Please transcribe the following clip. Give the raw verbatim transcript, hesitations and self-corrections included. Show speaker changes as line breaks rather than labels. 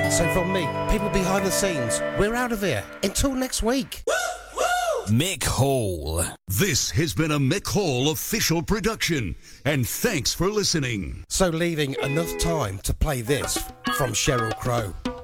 So from me, people behind the scenes, we're out of here. Until next week.
Mick Hall.
This has been a Mick Hall official production, and thanks for listening.
So leaving enough time to play this from Sheryl Crow.